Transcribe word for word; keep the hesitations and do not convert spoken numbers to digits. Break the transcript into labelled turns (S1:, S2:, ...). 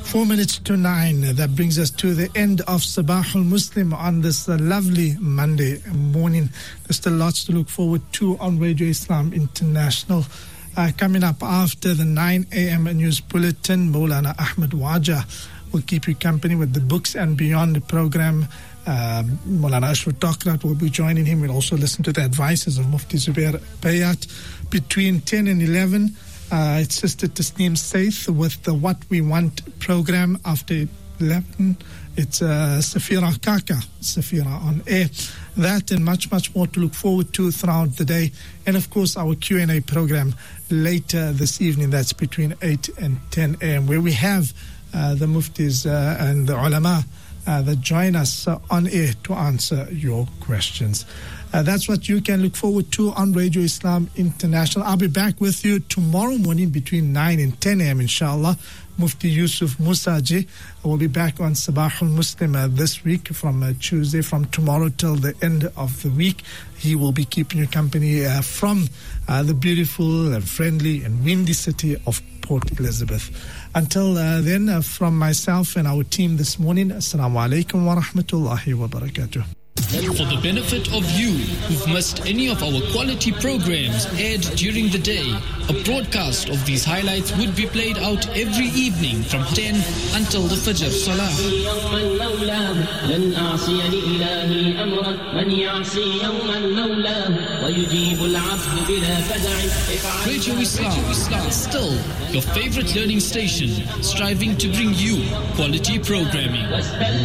S1: Four minutes to nine. That brings us to the end of Sabahul Muslim on this uh, lovely Monday morning. There's still lots to look forward to on Radio Islam International. Uh, coming up after the nine a.m. news bulletin, Maulana Ahmed Wajah will keep you company with the Books and Beyond program. Um, Maulana Ashur Takrat will be joining him. We'll also listen to the advices of Mufti Zubair Bayat between ten and eleven. Uh, it's Sister Tasneem Saith with the What We Want program after eleven. It's uh, Safira Kaka, Safira on air. That and much, much more to look forward to throughout the day. And of course, our Q and A program later this evening. That's between eight and ten a.m. where we have uh, the Muftis uh, and the ulama uh, that join us uh, on air to answer your questions. Uh, that's what you can look forward to on Radio Islam International. I'll be back with you tomorrow morning between nine and ten a.m. inshallah. Mufti Yusuf Musaji will be back on Sabahul Muslim uh, this week from uh, Tuesday, from tomorrow till the end of the week. He will be keeping you company uh, from uh, the beautiful and friendly and windy city of Port Elizabeth. Until uh, then, uh, from myself and our team this morning, Assalamu alaikum wa rahmatullahi wa barakatuh.
S2: For the benefit of you who've missed any of our quality programs aired during the day, a broadcast of these highlights would be played out every evening from ten until the Fajr Salah. Radio Islam, Islam, still your favorite learning station, striving to bring you quality programming.